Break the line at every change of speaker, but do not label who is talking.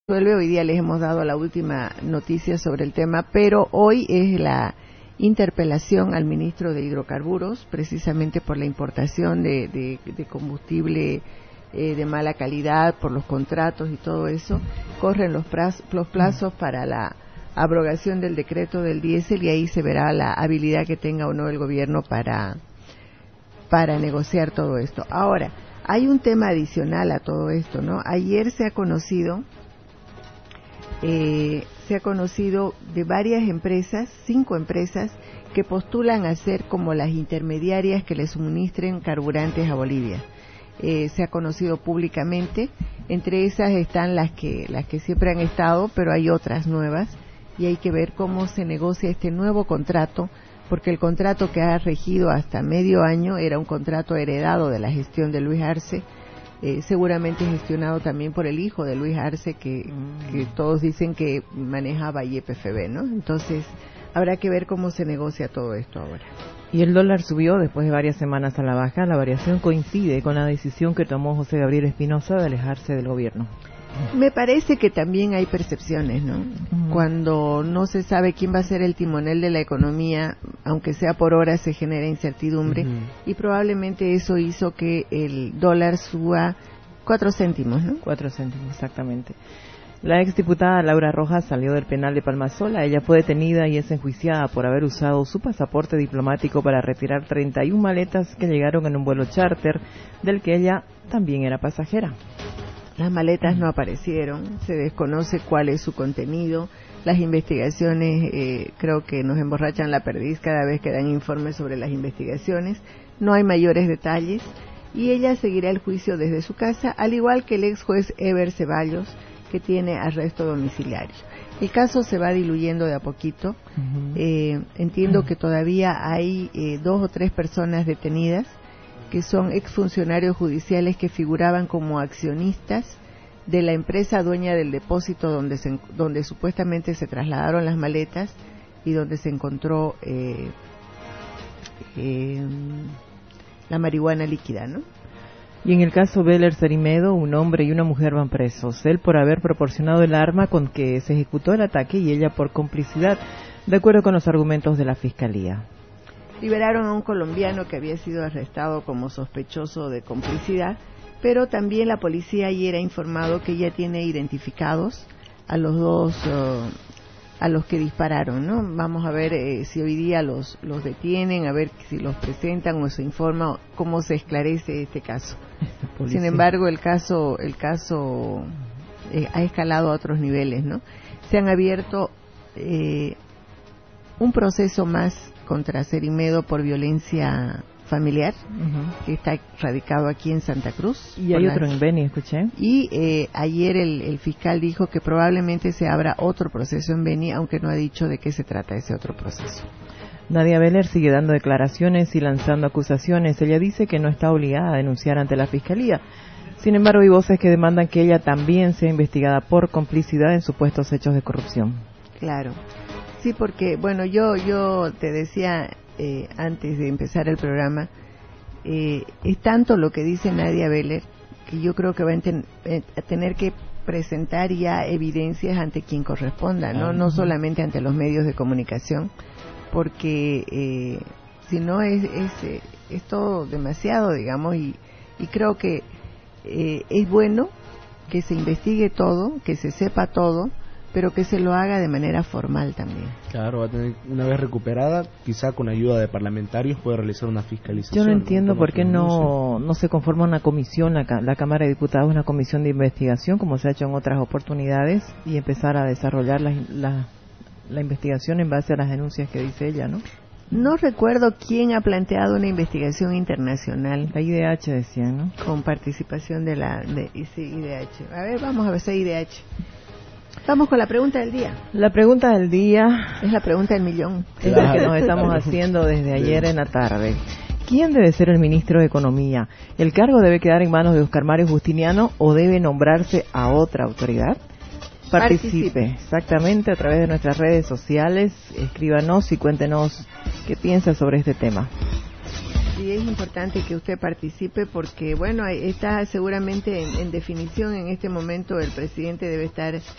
Hoy día les hemos dado la última noticia sobre el tema, pero hoy es la interpelación al ministro de Hidrocarburos, precisamente por la importación de combustible de mala calidad, por los contratos y todo eso. Corren los plazos para la abrogación del decreto del diésel y ahí se verá la habilidad que tenga o no el gobierno para negociar todo esto. Ahora, hay un tema adicional a todo esto, ¿no? Ayer se ha conocido de varias empresas, 5 empresas, que postulan a ser como las intermediarias que le suministren carburantes a Bolivia. Se ha conocido públicamente, entre esas están las que siempre han estado, pero hay otras nuevas, y hay que ver cómo se negocia este nuevo contrato, porque el contrato que ha regido hasta medio año era un contrato heredado de la gestión de Luis Arce, seguramente gestionado también por el hijo de Luis Arce, que todos dicen que manejaba YPFB, ¿no? Entonces, habrá que ver cómo se negocia todo esto ahora.
Y el dólar subió después de varias semanas a la baja. La variación coincide con la decisión que tomó José Gabriel Espinosa de alejarse del gobierno.
Me parece que también hay percepciones, ¿no? Cuando no se sabe quién va a ser el timonel de la economía, aunque sea por horas, se genera incertidumbre, y probablemente eso hizo que el dólar suba 4 céntimos, ¿no?
4 céntimos, exactamente. La exdiputada Laura Rojas salió del penal de Palmasola. Ella fue detenida y es enjuiciada por haber usado su pasaporte diplomático para retirar 31 maletas que llegaron en un vuelo charter del que ella también era pasajera.
Las maletas no aparecieron, se desconoce cuál es su contenido. Las investigaciones creo que nos emborrachan la perdiz cada vez que dan informes sobre las investigaciones. No hay mayores detalles y ella seguirá el juicio desde su casa, al igual que el ex juez Eber Ceballos, que tiene arresto domiciliario. El caso se va diluyendo de a poquito. Entiendo que todavía hay 2 o 3 personas detenidas que son exfuncionarios judiciales que figuraban como accionistas de la empresa dueña del depósito donde supuestamente se trasladaron las maletas y donde se encontró la marihuana líquida, ¿no?
Y en el caso Beller Cerimedo, un hombre y una mujer van presos. Él por haber proporcionado el arma con que se ejecutó el ataque y ella por complicidad, de acuerdo con los argumentos de la Fiscalía.
Liberaron a un colombiano que había sido arrestado como sospechoso de complicidad, pero también la policía ayer ha informado que ya tiene identificados a los dos, a los que dispararon, ¿no? Vamos a ver si hoy día los detienen, a ver si los presentan o se informa cómo se esclarece este caso. Sin embargo, el caso ha escalado a otros niveles, ¿no? Se han abierto un proceso más contra Cerimedo por violencia familiar, que está radicado aquí en Santa Cruz.
Y hay otro en Beni, escuché.
Y ayer el fiscal dijo que probablemente se abra otro proceso en Beni, aunque no ha dicho de qué se trata ese otro proceso.
Nadia Beller sigue dando declaraciones y lanzando acusaciones. Ella dice que no está obligada a denunciar ante la Fiscalía. Sin embargo, hay voces que demandan que ella también sea investigada por complicidad en supuestos hechos de corrupción.
Claro. Sí, porque, bueno, yo te decía antes de empezar el programa, es tanto lo que dice Nadia Beller que yo creo que va a tener que presentar ya evidencias ante quien corresponda, no solamente ante los medios de comunicación, porque si no es todo demasiado, digamos, y creo que es bueno que se investigue todo, que se sepa todo, pero que se lo haga de manera formal también.
Claro, va a tener, una vez recuperada, quizá con ayuda de parlamentarios puede realizar una fiscalización.
Yo no entiendo por qué no se conforma una comisión, la Cámara de Diputados, una comisión de investigación, como se ha hecho en otras oportunidades, y empezar a desarrollar la investigación en base a las denuncias que dice ella, ¿no?
No recuerdo quién ha planteado una investigación internacional.
La IDH decía, ¿no?
Con participación de IDH. A ver, vamos a ver si IDH. Vamos con la pregunta del día.
La pregunta del día
es la pregunta del millón.
Es la que nos estamos haciendo desde ayer en la tarde. ¿Quién debe ser el ministro de Economía? ¿El cargo debe quedar en manos de Oscar Mario Justiniano o debe nombrarse a otra autoridad? Participe exactamente a través de nuestras redes sociales. Escríbanos y cuéntenos qué piensa sobre este tema.
Sí, es importante que usted participe porque, bueno, está seguramente en definición en este momento el presidente debe estar